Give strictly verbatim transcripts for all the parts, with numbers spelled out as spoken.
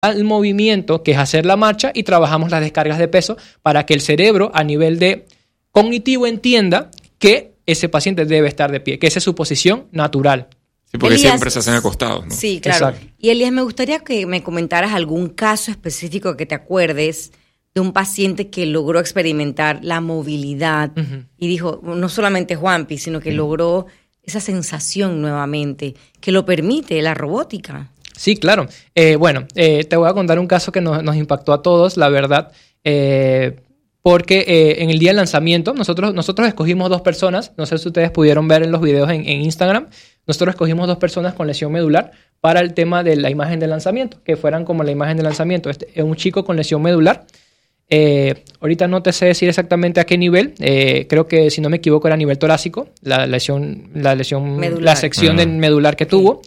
al movimiento, que es hacer la marcha, y trabajamos las descargas de peso para que el cerebro a nivel de cognitivo entienda que ese paciente debe estar de pie, que esa es su posición natural. Sí, porque Elías, siempre se hacen acostados, ¿no? Sí, claro. Exacto. Y Elías, me gustaría que me comentaras algún caso específico que te acuerdes de un paciente que logró experimentar la movilidad uh-huh. y dijo, no solamente Juanpi, sino que uh-huh. logró esa sensación nuevamente, que lo permite la robótica. Sí, claro. Eh, bueno, eh, te voy a contar un caso que nos, nos impactó a todos, la verdad, eh, porque eh, en el día del lanzamiento nosotros, nosotros escogimos dos personas, no sé si ustedes pudieron ver en los videos en, en Instagram, nosotros escogimos dos personas con lesión medular para el tema de la imagen de lanzamiento, que fueran como la imagen de lanzamiento. Este es un chico con lesión medular. Eh, ahorita no te sé decir exactamente a qué nivel, eh, creo que si no me equivoco era a nivel torácico, la lesión, la lesión, medular. La sección uh-huh. de medular que tuvo.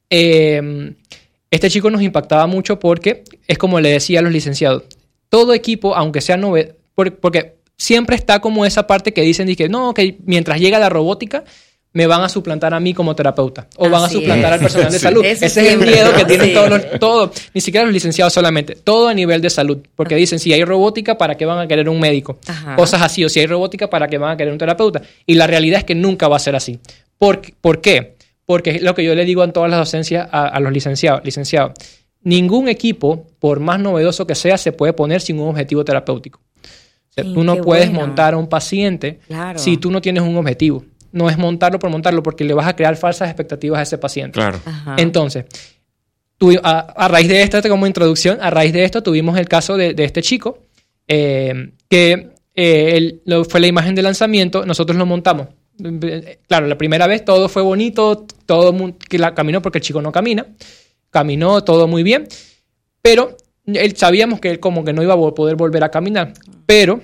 Eh, Este chico nos impactaba mucho porque es como le decía a los licenciados, todo equipo, aunque sea novedoso, porque siempre está como esa parte que dicen que no, que mientras llega la robótica me van a suplantar a mí como terapeuta o Así van a suplantar es. al personal de salud. Eso Ese siempre. es el miedo que tienen sí. todos los, todo, ni siquiera los licenciados solamente, todo a nivel de salud, porque Ajá. dicen si hay robótica, ¿para qué van a querer un médico? Ajá. Cosas así, o si hay robótica, ¿para qué van a querer un terapeuta? Y la realidad es que nunca va a ser así. ¿Por, ¿por qué? Porque es lo que yo le digo en todas las docencias a, a los licenciados. Licenciados, ningún equipo, por más novedoso que sea, se puede poner sin un objetivo terapéutico. O sea, sí, tú no puedes bueno. montar a un paciente claro. si tú no tienes un objetivo. No es montarlo por montarlo, porque le vas a crear falsas expectativas a ese paciente. Claro. Ajá. Entonces, tú, a, a raíz de esto, como introducción, a raíz de esto tuvimos el caso de, de este chico, eh, que eh, él, lo, fue la imagen de lanzamiento, nosotros lo montamos. Claro, la primera vez todo fue bonito, todo que la caminó porque el chico no camina, caminó todo muy bien, pero él, sabíamos que él como que no iba a poder volver a caminar, pero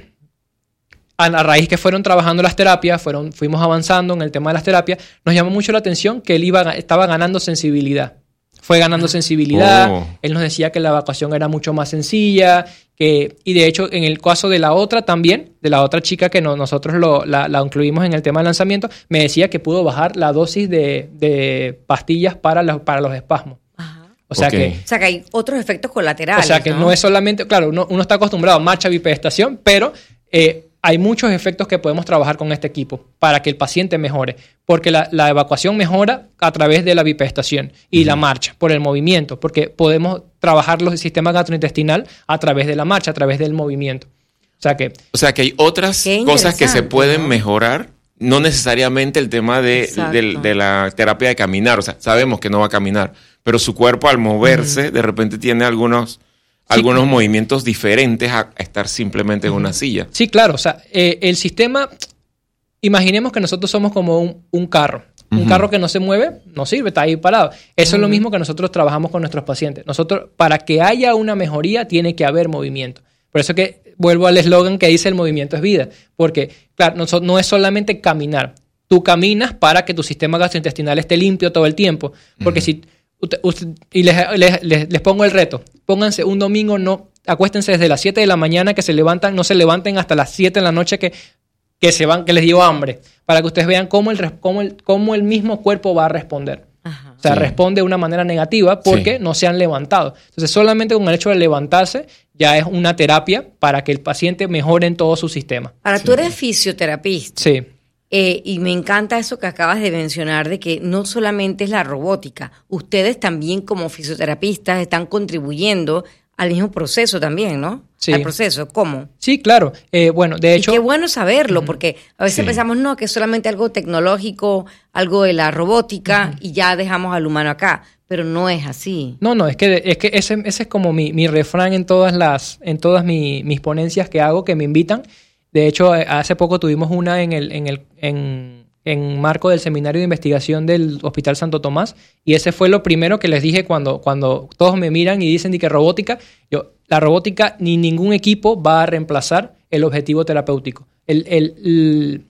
a la raíz que fueron trabajando las terapias, fueron, fuimos avanzando en el tema de las terapias, nos llamó mucho la atención que él iba, estaba ganando sensibilidad. Fue ganando sensibilidad, oh. él nos decía que la evacuación era mucho más sencilla, que, y de hecho en el caso de la otra también, de la otra chica que no, nosotros lo, la, la incluimos en el tema de lanzamiento, me decía que pudo bajar la dosis de, de pastillas para los, para los espasmos. Ajá. O sea, okay. que, o sea que hay otros efectos colaterales. O sea que no, no es solamente, claro, uno, uno está acostumbrado a marcha, bipedestación, pero eh, hay muchos efectos que podemos trabajar con este equipo para que el paciente mejore, porque la, la evacuación mejora a través de la bipedestación y uh-huh. la marcha, por el movimiento, porque podemos trabajar los sistemas gastrointestinal a través de la marcha, a través del movimiento. O sea que, o sea que hay otras cosas que se pueden ¿no? mejorar, no necesariamente el tema de, de, de la terapia de caminar, o sea, sabemos que no va a caminar, pero su cuerpo al moverse uh-huh. de repente tiene algunos... Sí. Algunos movimientos diferentes a estar simplemente en una silla. Sí, claro. O sea, eh, el sistema... Imaginemos que nosotros somos como un, un carro. Uh-huh. Un carro que no se mueve, no sirve, está ahí parado. Eso uh-huh. es lo mismo que nosotros trabajamos con nuestros pacientes. Nosotros, para que haya una mejoría, tiene que haber movimiento. Por eso que vuelvo al eslogan que dice el movimiento es vida. Porque, claro, no, no es solamente caminar. Tú caminas para que tu sistema gastrointestinal esté limpio todo el tiempo. Porque uh-huh. si... Usted, usted, y les, les, les, les pongo el reto. Pónganse un domingo, no, acuéstense desde las siete de la mañana que se levantan, no se levanten hasta las siete de la noche que, que se van, que les dio hambre, para que ustedes vean cómo el, cómo el, cómo el mismo cuerpo va a responder. Ajá. O sea, sí. responde de una manera negativa porque sí. no se han levantado. Entonces, solamente con el hecho de levantarse ya es una terapia para que el paciente mejore en todo su sistema. Ahora, sí. tú eres fisioterapista. Sí. Eh, y me encanta eso que acabas de mencionar de que no solamente es la robótica, ustedes también como fisioterapistas están contribuyendo al mismo proceso también, ¿no? Sí. Al proceso, ¿cómo? Sí, claro. Eh, bueno, de hecho... Y qué bueno saberlo, uh-huh. porque a veces sí. pensamos, no, que es solamente algo tecnológico, algo de la robótica, uh-huh. y ya dejamos al humano acá, pero no es así. No, no, es que, es que ese, ese es como mi, mi refrán en todas, las, en todas mi, mis ponencias que hago, que me invitan. De hecho, hace poco tuvimos una en el en el en, en marco del seminario de investigación del Hospital Santo Tomás, y ese fue lo primero que les dije cuando, cuando todos me miran y dicen que robótica. Yo, la robótica ni ningún equipo va a reemplazar el objetivo terapéutico. El, el, el,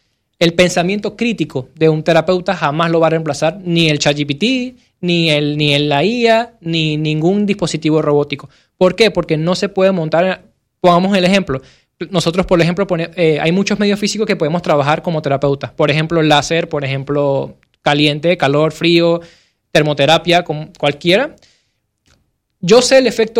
el pensamiento crítico de un terapeuta jamás lo va a reemplazar ni el ChatGPT, ni el ni el la I A, ni ningún dispositivo robótico. ¿Por qué? Porque no se puede montar. Pongamos el ejemplo. Nosotros, por ejemplo, pone, eh, hay muchos medios físicos que podemos trabajar como terapeutas. Por ejemplo, el láser, por ejemplo, caliente, calor, frío, termoterapia, como cualquiera. yo sé el efecto